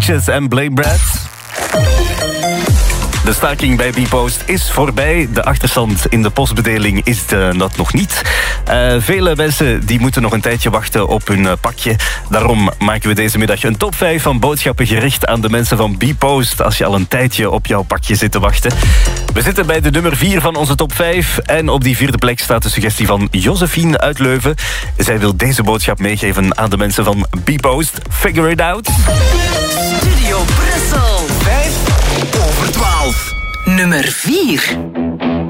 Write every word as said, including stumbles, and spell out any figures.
Obnoxious en Blame Brad. De staking bij Bpost is voorbij. De achterstand in de postbedeling is uh, dat nog niet. Uh, vele mensen die moeten nog een tijdje wachten op hun uh, pakje. Daarom maken we deze middag een top vijf van boodschappen gericht aan de mensen van Bpost. Als je al een tijdje op jouw pakje zit te wachten. We zitten bij de nummer vier van onze top vijf. En op die vierde plek staat de suggestie van Josephine uit Leuven. Zij wil deze boodschap meegeven aan de mensen van Bpost. Figure it out. Studio Brussel. vijf over twaalf. Nummer vier.